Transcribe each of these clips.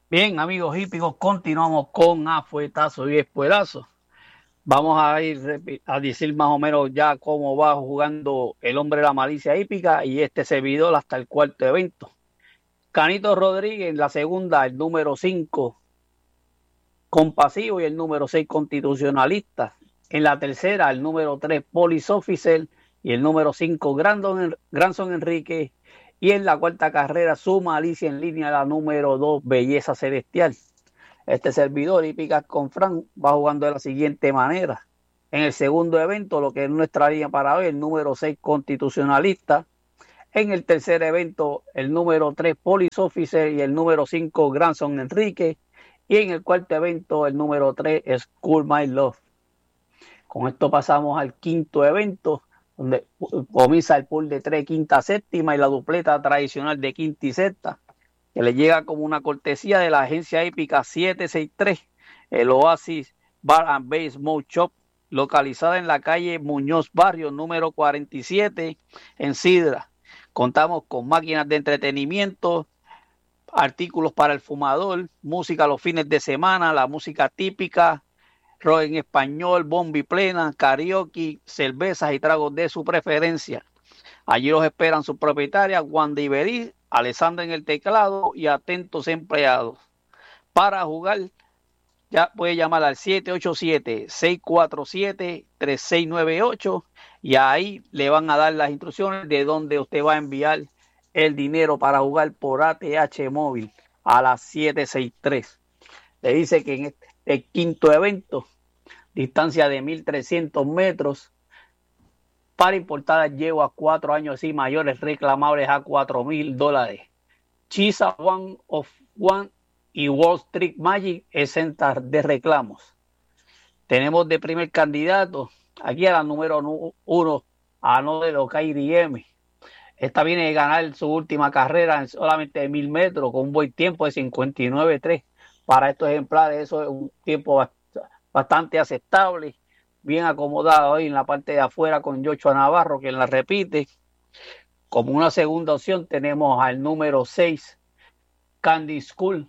Bien, amigos hípicos, continuamos con afuetazo y espuelazo. Vamos a ir a decir más o menos ya cómo va jugando el hombre de la malicia hípica y este servidor hasta el cuarto evento. Canito Rodríguez en la segunda, el número 5 compasivo y el número 6 constitucionalista. En la tercera, el número 3 Police Officer y el número 5 Granson Enrique. Y en la cuarta carrera, su malicia en línea, la número 2 Belleza Celestial. Este servidor Hípicas con Fran va jugando de la siguiente manera. En el segundo evento, lo que es nuestra línea para hoy, el número 6 constitucionalista. En el tercer evento, el número 3 Police Officer y el número 5 Granson Enrique. Y en el cuarto evento, el número 3 School My Love. Con esto pasamos al quinto evento, donde comienza el pool de 3, quinta, séptima y la dupleta tradicional de quinta y sexta, que le llega como una cortesía de la agencia hípica 763, el Oasis Bar and Base Smoke Shop, localizada en la calle Muñoz Barrio, número 47, en Sidra. Contamos con máquinas de entretenimiento, artículos para el fumador, música los fines de semana, la música típica, rock en español, bombi plena, karaoke, cervezas y tragos de su preferencia. Allí los esperan sus propietarias, Wanda Iberí, Alessandra en el teclado y atentos empleados. Para jugar, ya puede llamar al 787-647-3698 y ahí le van a dar las instrucciones de dónde usted va a enviar el dinero para jugar por ATH móvil a las 763. Le dice que en este quinto evento, distancia de 1.300 metros, para importadas yeguas 4 años y mayores reclamables a $4,000. Chisa One of One y Wall Street Magic exentas de reclamos. Tenemos de primer candidato aquí a la número 1 a no de lo KDM. Esta viene de ganar su última carrera en solamente 1,000 metros con un buen tiempo de 59.3. Para estos ejemplares eso es un tiempo bastante aceptable, bien acomodado ahí en la parte de afuera con Joshua Navarro, quien la repite. Como una segunda opción tenemos al número 6, Candy School.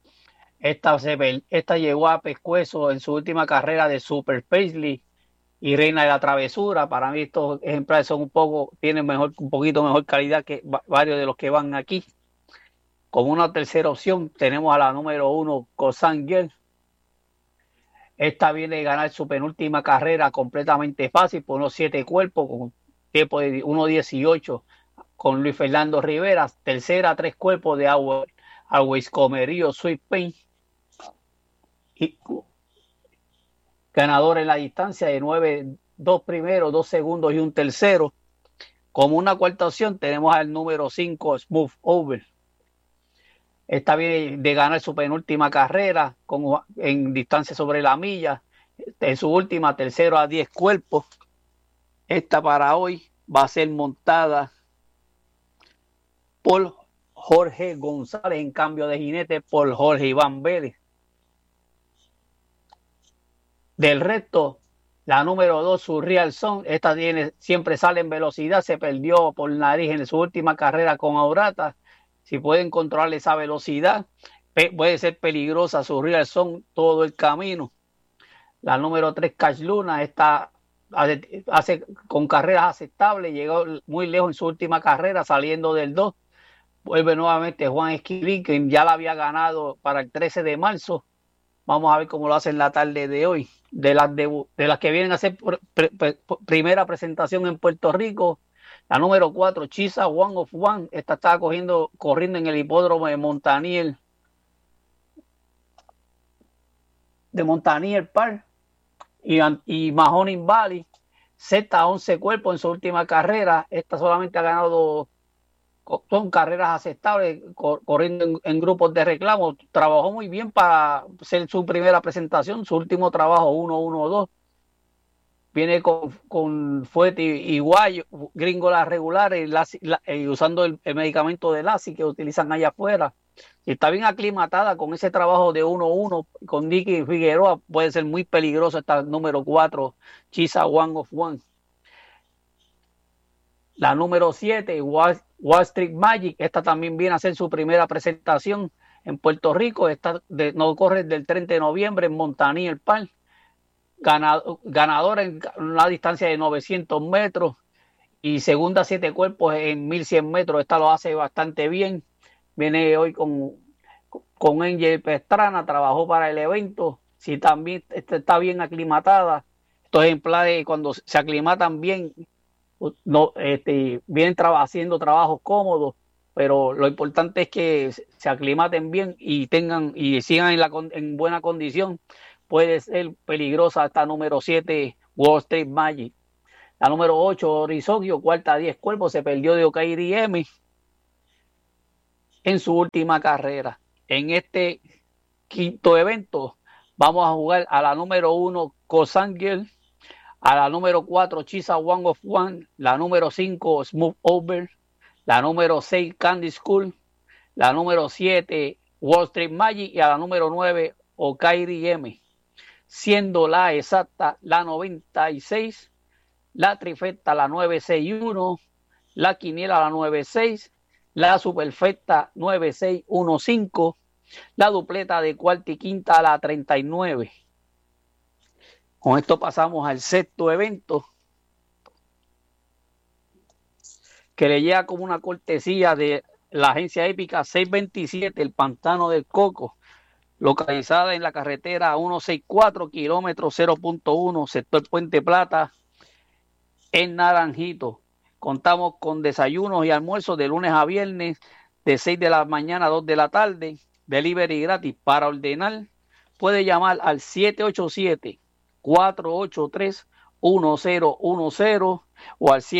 Esta llegó a pescuezo en su última carrera de Super Paisley y Reina de la Travesura. Para mí estos ejemplares son tienen un poquito mejor calidad que varios de los que van aquí. Como una tercera opción tenemos a la número 1, Cosangel. Esta viene de ganar su penúltima carrera completamente fácil por unos 7 cuerpos con tiempo de 1.18 con Luis Fernando Rivera. Tercera, 3 cuerpos de Always Comerío Sweet Pain. Y ganador en la distancia de 9, 2 primeros, 2 segundos y un tercero. Como una cuarta opción tenemos al número 5, Smooth Over. Esta viene de ganar su penúltima carrera en distancia sobre la milla. En su última, tercero a 10 cuerpos. Esta para hoy va a ser montada por Jorge González en cambio de jinete por Jorge Iván Vélez. Del resto, la número 2, Surreal Son, esta siempre sale en velocidad, se perdió por nariz en su última carrera con Aurata. Si pueden controlar esa velocidad, puede ser peligrosa Surreal Son todo el camino. La número 3, Cash Luna, esta hace con carreras aceptables, llegó muy lejos en su última carrera, saliendo del 2. Vuelve nuevamente Juan Esquilín, que ya la había ganado para el 13 de marzo. Vamos a ver cómo lo hace en la tarde de hoy. De las que vienen a hacer primera presentación en Puerto Rico, la número 4, Chisa One of One. Esta estaba corriendo en el hipódromo de Montaniel Park y Mahoning Valley. Z 11 cuerpos en su última carrera. Esta solamente ha ganado son carreras aceptables, corriendo en grupos de reclamo. Trabajó muy bien para ser su primera presentación, su último trabajo 1-1-2. Viene con fuete y guayo, gringolas regulares y usando el medicamento de LASI que utilizan allá afuera. Si está bien aclimatada con ese trabajo de 1-1 con Nicky Figueroa, puede ser muy peligroso esta número 4, Chisa One of One. La número 7, Wall Street Magic, esta también viene a hacer su primera presentación en Puerto Rico, no corre del 30 de noviembre en Montaña Park, ganadora en una distancia de 900 metros y segunda 7 cuerpos en 1100 metros. Esta lo hace bastante bien. Viene hoy con Angel Pastrana, trabajó para el evento. Si también está bien aclimatada, estos ejemplares cuando se aclimatan bien, no, vienen haciendo trabajos cómodos, pero lo importante es que se aclimaten bien y sigan en buena condición. Puede ser peligrosa esta número 7, Wall Street Magic. La número 8, Horizogio, cuarta 10 cuerpos, se perdió de Okairi M en su última carrera. En este quinto evento vamos a jugar a la número 1, Cosangel, a la número 4, Chisa One of One, la número 5, Smooth Over, la número 6, Candy School, la número 7, Wall Street Magic y a la número 9, Okairi M, siendo la exacta la 96, la trifecta la 961, la quiniela la 96, la superfecta 9615, la dupleta de cuarta y quinta la 39. Con esto pasamos al sexto evento, que le llega como una cortesía de la agencia hípica 627, el Pantano del Coco, localizada en la carretera 164, kilómetro 0.1, sector Puente Plata, en Naranjito. Contamos con desayunos y almuerzos de lunes a viernes, de 6 de la mañana a 2 de la tarde, delivery gratis. Para ordenar, puede llamar al 787-483-1010 o al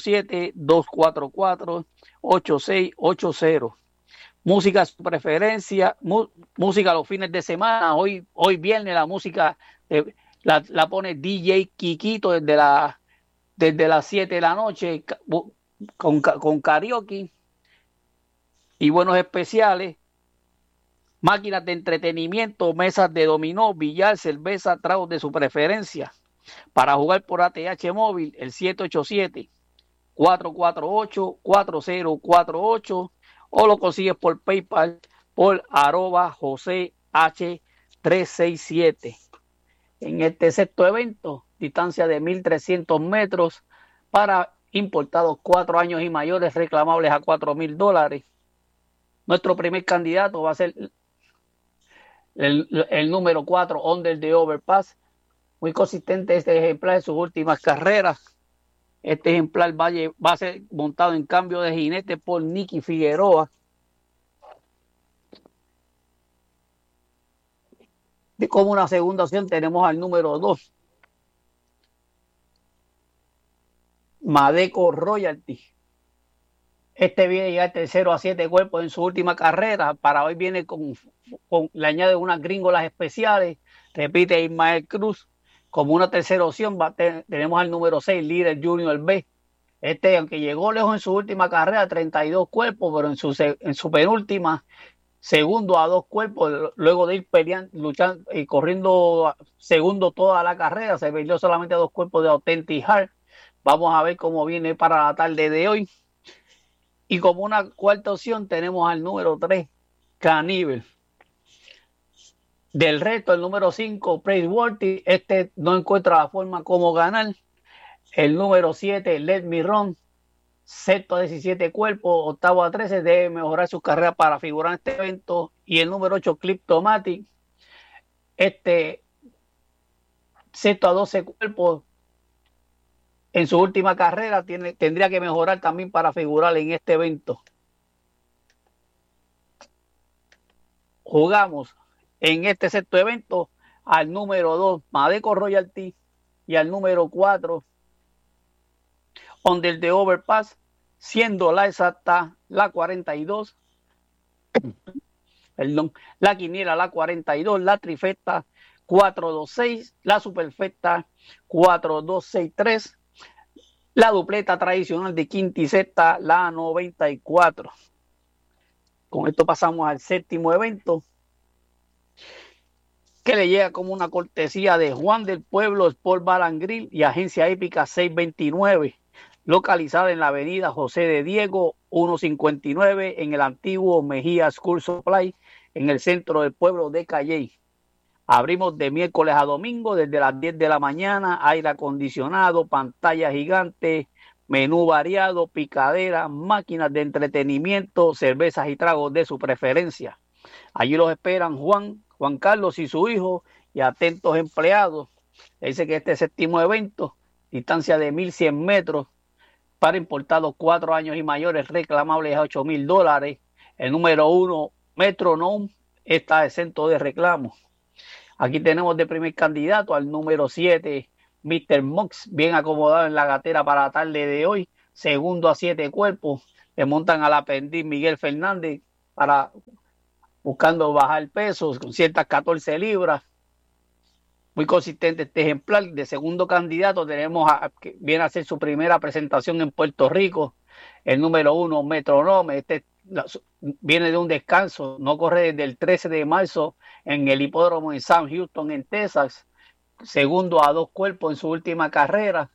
787-244-8680. Música su preferencia, música los fines de semana. Hoy viernes la música la pone DJ Kikito desde las 7 de la noche con karaoke y buenos especiales, máquinas de entretenimiento, mesas de dominó, billar, cerveza, tragos de su preferencia. Para jugar por ATH móvil, el 787-448-4048 o lo consigues por PayPal por @JoseH367. En este sexto evento, distancia de 1,300 metros para importados 4 años y mayores, reclamables a $4,000. Nuestro primer candidato va a ser el número 4, Under the Overpass. Muy consistente este ejemplar en sus últimas carreras. Este ejemplar va a ser montado en cambio de jinete por Nicky Figueroa. Como una segunda opción tenemos al número 2, Madeco Royalty. Este viene ya tercero a 7 cuerpos en su última carrera. Para hoy viene le añade unas gringolas especiales. Repite Ismael Cruz. Como una tercera opción tenemos al número 6, Líder Junior B. Aunque llegó lejos en su última carrera, 32 cuerpos, pero en su penúltima, segundo a 2 cuerpos, luego de ir peleando, luchando y corriendo segundo toda la carrera, se perdió solamente a 2 cuerpos de Authentic Heart. Vamos a ver cómo viene para la tarde de hoy. Y como una cuarta opción tenemos al número 3, Caníbal. Del resto, el número 5, Praiseworthy, no encuentra la forma como ganar. El número 7, Let Me Run, sexto a 17 cuerpos, octavo a 13, debe mejorar su carrera para figurar en este evento. Y el número 8, Cliptomatic, sexto a 12 cuerpos, en su última carrera tendría que mejorar también para figurar en este evento. Jugamos en este sexto evento al número 2, Madeco Royalty, y al número 4, Under the Overpass, siendo la exacta la 42, perdón, la quiniela la 42, la trifecta 426, la superfecta 4263, la dupleta tradicional de quinta y sexta la 94. Con esto pasamos al séptimo evento, que le llega como una cortesía de Juan del Pueblo, Sport Bar and Grill y Agencia Hípica 629. localizada en la avenida José de Diego 159 en el antiguo Mejía School Supply en el centro del pueblo de Calley. Abrimos de miércoles a domingo desde las 10 de la mañana, aire acondicionado, pantalla gigante, menú variado, picadera, máquinas de entretenimiento, cervezas y tragos de su preferencia. Allí los esperan Juan Carlos y su hijo y atentos empleados. Dice que este séptimo evento, distancia de 1,100 metros, para importados 4 años y mayores, reclamables a $8,000. El número 1, Metronome, está exento de reclamos. Aquí tenemos de primer candidato al número 7, Mr. Mox, bien acomodado en la gatera para la tarde de hoy. Segundo a 7 cuerpos, le montan al aprendiz Miguel Fernández para buscando bajar peso con ciertas 14 libras. Muy consistente este ejemplar. De segundo candidato tenemos que viene a hacer su primera presentación en Puerto Rico, el número 1, Metronome. Viene de un descanso, no corre desde el 13 de marzo en el hipódromo en Sam Houston, en Texas. Segundo a 2 cuerpos en su última carrera.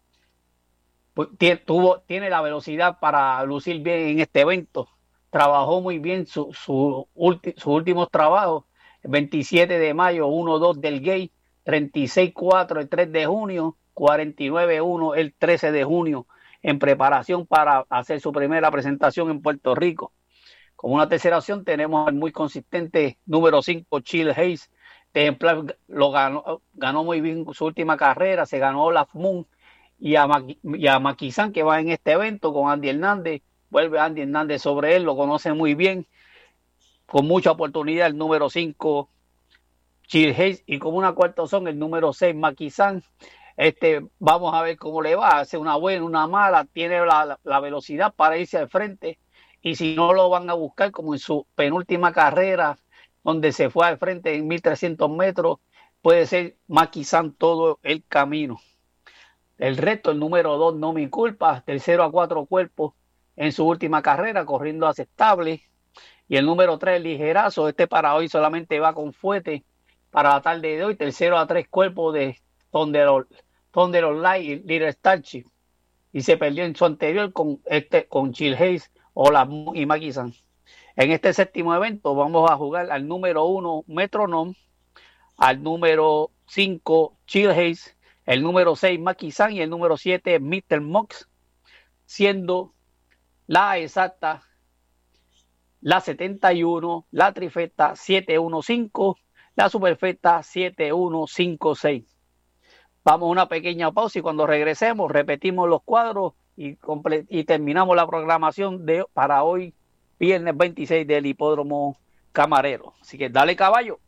Tiene la velocidad para lucir bien en este evento. Trabajó muy bien sus últimos trabajos. El 27 de mayo, 1-2 del Gate, 36-4 el 3 de junio, 49-1 el 13 de junio, en preparación para hacer su primera presentación en Puerto Rico. Como una tercera opción tenemos el muy consistente número 5, Chill Hayes. Este ejemplar ganó muy bien su última carrera, se ganó la Moon y a Maquizán, que va en este evento con Andy Hernández. Vuelve Andy Hernández sobre él, lo conoce muy bien, con mucha oportunidad el número 5, Chill Hayes, y como una cuarta opción el número 6, Maquizán. Vamos a ver cómo le va, hace una buena, una mala, tiene la velocidad para irse al frente, y si no lo van a buscar como en su penúltima carrera, donde se fue al frente en 1,300 metros, puede ser Maquizán todo el camino. El resto, el número 2, No Mi Culpa, tercero a 4 cuerpos en su última carrera, corriendo aceptable. Y el número 3, Ligerazo, para hoy solamente va con fuete para la tarde de hoy, tercero a 3 cuerpos de Thunder Online y Little Starship. Y se perdió en su anterior con Chill Hayes y Maquizán. En este séptimo evento vamos a jugar al número 1, Metronome, al número 5, Chill Hayes, el número 6, Maquizán, y el número 7, Mr. Mox, siendo la exacta la 71, la trifecta 715, la superfecta 7156. Vamos a una pequeña pausa y cuando regresemos repetimos los cuadros y terminamos la programación para hoy, viernes 26 del hipódromo Camarero. Así que dale, caballo.